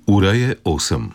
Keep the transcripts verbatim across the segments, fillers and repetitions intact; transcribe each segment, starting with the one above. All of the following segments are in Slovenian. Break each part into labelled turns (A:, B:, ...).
A: Ura je osem.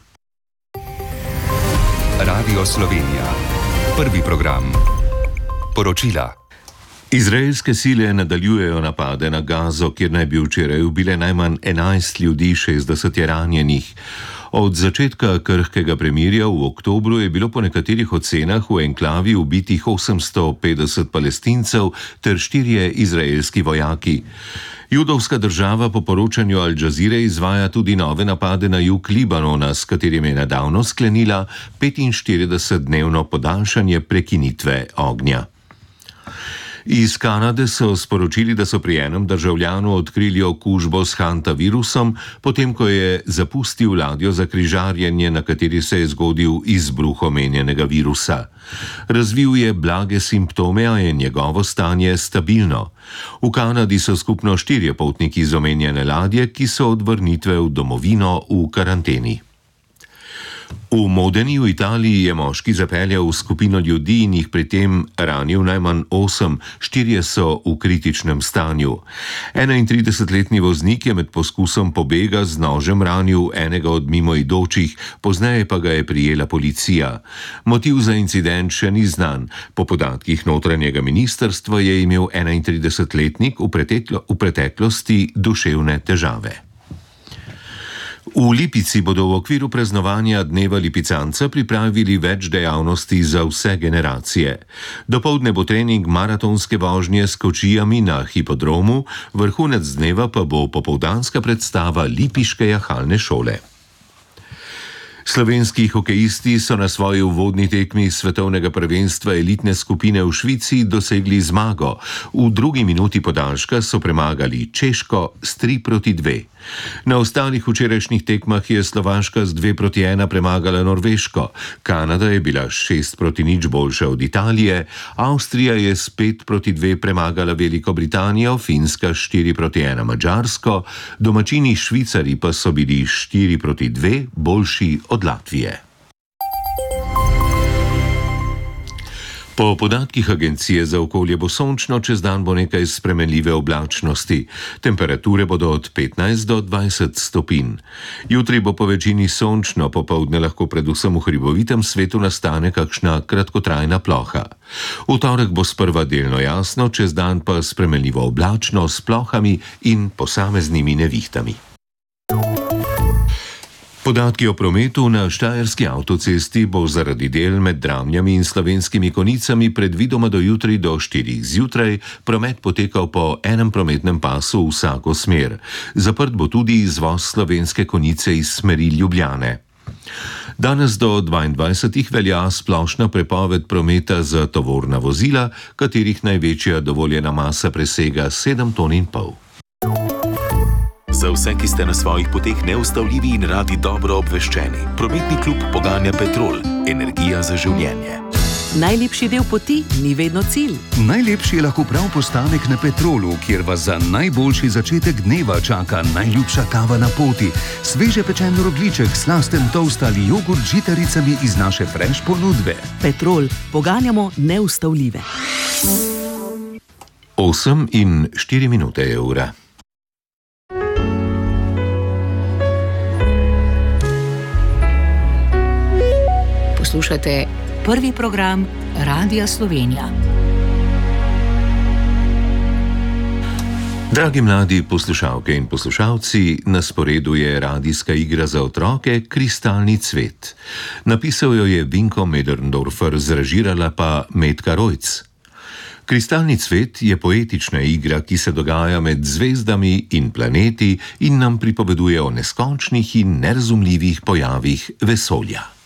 B: Radio Slovenija. Prvi program. Poročila.
A: Izraelske sile nadaljujejo napade na Gazo, kjer naj bi včeraj ubile najmanj enajst ljudi, šestdeset je ranjenih. Od začetka krhkega premirja v oktobru je bilo po nekaterih ocenah v enklavi ubitih osemsto petdeset Palestincev ter štirje izraelski vojaki. Judovska država po poročanju Al Jazeere izvaja tudi nove napade na jug Libanona, s katerim je nedavno sklenila petinštiridesetdnevno podaljšanje prekinitve ognja. Iz Kanade so sporočili, da so pri enem državljanu odkrili okužbo s hantavirusom, potem ko je zapustil ladjo za križarjenje, na kateri se je zgodil izbruh omenjenega virusa. Razvil je blage simptome, a je njegovo stanje stabilno. V Kanadi so skupno štirje potniki iz omenjene ladje, ki so od vrnitve v domovino v karanteni. V Modeni v Italiji je moški zapeljal v skupino ljudi in jih pri tem ranil najmanj osem, štirje so v kritičnem stanju. enaintridesetletni voznik je med poskusom pobega z nožem ranil enega od mimoidočih, pozneje pa ga je prijela policija. Motiv za incident še ni znan. Po podatkih notranjega ministrstva je imel enaintridesetletnik v, preteklo, v preteklosti duševne težave. V Lipici bodo v okviru praznovanja Dneva lipicanca pripravili več dejavnosti za vse generacije. Dopoldne bo trening maratonske vožnje s kočijami na hipodromu, vrhunec dneva pa bo popoldanska predstava Lipiške jahalne šole. Slovenski hokejisti so na svoji uvodni tekmi svetovnega prvenstva elitne skupine v Švici dosegli zmago. V drugi minuti podaljška so premagali Češko s tri proti dve. Na ostalih včerajšnjih tekmah je Slovaška z dve proti ena premagala Norveško, Kanada je bila šest proti nič boljša od Italije, Avstrija je s pet proti dve premagala Veliko Britanijo, Finska štiri proti ena Madžarsko, domačini Švicari pa so bili štiri proti dve boljši od Latvije. Po podatkih Agencije za okolje bo sončno, čez dan bo nekaj spremenljive oblačnosti. Temperature bodo od petnajst do dvajset stopinj. Jutri bo po večini sončno, popoldne lahko predvsem v hribovitem svetu nastane kakšna kratkotrajna ploha. V torek bo sprva delno jasno, čez dan pa spremenljivo oblačno s plohami in posameznimi nevihtami. Podatki o prometu na štajerski avtocesti bo zaradi del med Dramljami in Slovenskimi Konicami predvidoma do jutri do štirih zjutraj promet potekal po enem prometnem pasu v vsako smer. Zaprt bo tudi izvoz Slovenske Konice iz smeri Ljubljane. Danes do dvaindvajsetih velja splošna prepoved prometa za tovorna vozila, katerih največja dovoljena masa presega sedem ton in pol.
C: Za vse, ki ste na svojih poteh neustavljivi in radi dobro obveščeni, prometni klub poganja Petrol, energija za življenje.
D: Najlepši del poti ni vedno cilj.
B: Najlepši je lahko prav postanek na Petrolu, kjer vas za najboljši začetek dneva čaka najljubša kava na poti, sveže pečen rogljiček, slasten toast ali jogurt z žitaricami iz naše fresh ponudbe.
D: Petrol, poganjamo neustavljive.
A: osem in štiri minute je ura.
D: Poslušate prvi program Radia Slovenija.
A: Dragi mladi poslušalke in poslušalci, na sporedu je radijska igra za otroke Kristalni cvet. Napisal jo je Vinko Möderndorfer, zrežirala pa Metka Rojc. Kristalni cvet je poetična igra, ki se dogaja med zvezdami in planeti in nam pripoveduje o neskončnih in nerazumljivih pojavih vesolja.